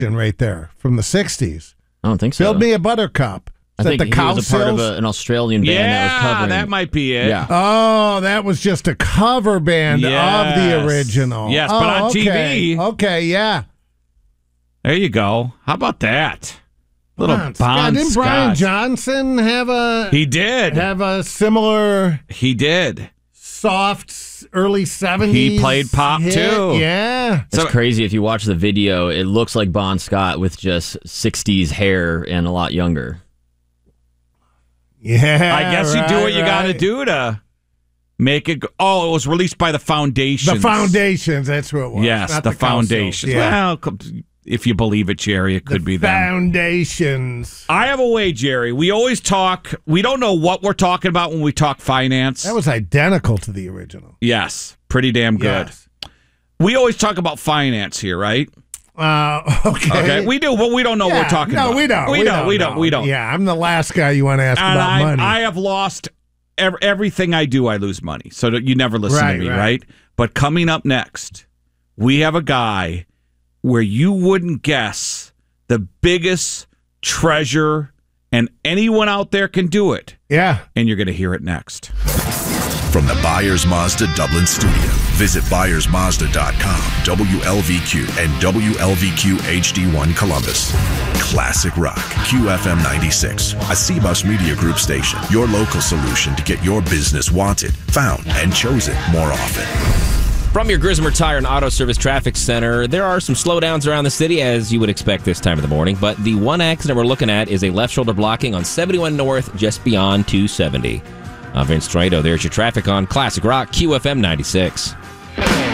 right there from the 60s. I don't think so. Build Me a Buttercup. I think he was a part of an Australian band that was covering. That might be it. Yeah. Oh, that was just a cover band of the original. Yes, but on TV. Okay, yeah. There you go. How about that? Little Bon Scott. Didn't Brian Johnson have a... He did. Have a similar... He did. Soft early 70s. He played pop, hit. too. Yeah. It's crazy. If you watch the video, it looks like Bon Scott with just 60s hair and a lot younger. Yeah, I guess you do what you got to do to make it. It was released by the Foundations. The Foundations, that's who it was. Yes, not the Foundations. Yeah. Well, if you believe it, Jerry, it could be them. Foundations. I have a way, Jerry. We always talk. We don't know what we're talking about when we talk finance. That was identical to the original. Yes, pretty damn good. Yes. We always talk about finance here, right? Okay. We do, but we don't know what we're talking about. No, we don't. We don't. Yeah, I'm the last guy you want to ask about money. I have lost everything I do. I lose money, so you never listen to me, right? But coming up next, we have a guy where you wouldn't guess the biggest treasure, and anyone out there can do it. Yeah, and you're going to hear it next. From the Byers Mazda Dublin studio, visit ByersMazda.com, WLVQ, and WLVQ HD1 Columbus. Classic Rock, QFM 96, a CBUS Media Group station. Your local solution to get your business wanted, found, and chosen more often. From your Grismer Tire and Auto Service Traffic Center, there are some slowdowns around the city, as you would expect this time of the morning. But the one accident we're looking at is a left shoulder blocking on 71 North, just beyond 270. Vince Tornado, there's your traffic on Classic Rock, QFM 96.